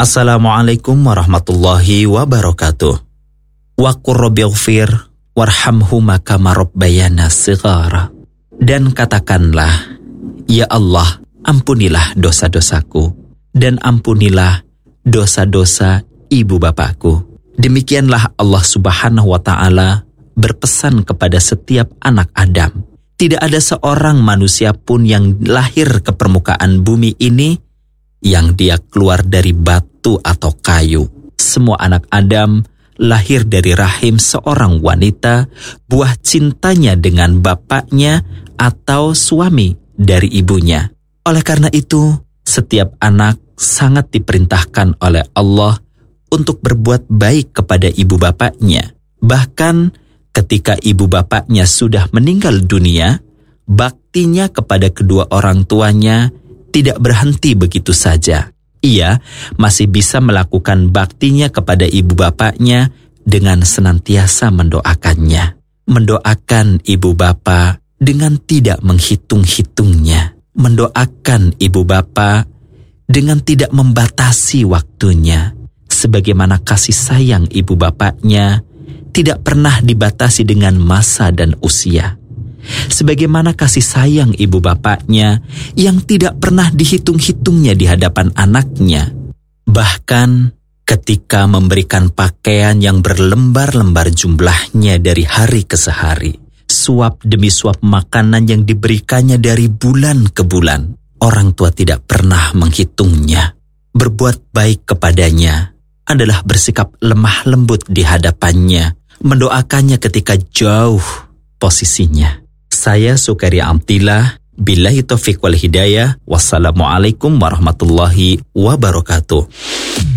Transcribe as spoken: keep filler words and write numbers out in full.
Assalamualaikum warahmatullahi wabarakatuh. Wa qur rabbighfir warhamhuma kama rabbayana shighara. Dan katakanlah, ya Allah, ampunilah dosa-dosaku dan ampunilah dosa-dosa ibu bapakku. Demikianlah Allah Subhanahu wa taala berpesan kepada setiap anak Adam. Tidak ada seorang manusia pun yang lahir ke permukaan bumi ini yang dia keluar dari batu atau kayu. Semua anak Adam lahir dari rahim seorang wanita, buah cintanya dengan bapaknya atau suami dari ibunya. Oleh karena itu, setiap anak sangat diperintahkan oleh Allah untuk berbuat baik kepada ibu bapaknya. Bahkan ketika ibu bapaknya sudah meninggal dunia, baktinya kepada kedua orang tuanya tidak berhenti begitu saja. Ia masih bisa melakukan baktinya kepada ibu bapaknya dengan senantiasa mendoakannya. Mendoakan ibu bapa dengan tidak menghitung-hitungnya. Mendoakan ibu bapa dengan tidak membatasi waktunya. Sebagaimana kasih sayang ibu bapaknya tidak pernah dibatasi dengan masa dan usia. Sebagaimana kasih sayang ibu bapaknya yang tidak pernah dihitung-hitungnya di hadapan anaknya. Bahkan ketika memberikan pakaian yang berlembar-lembar jumlahnya dari hari ke hari, suap demi suap makanan yang diberikannya dari bulan ke bulan, orang tua tidak pernah menghitungnya. Berbuat baik kepadanya adalah bersikap lemah lembut di hadapannya, mendoakannya ketika jauh posisinya. Saya Sukaria Amtillah, billahi taufiq wal hidayah. Wassalamualaikum warahmatullahi wabarakatuh.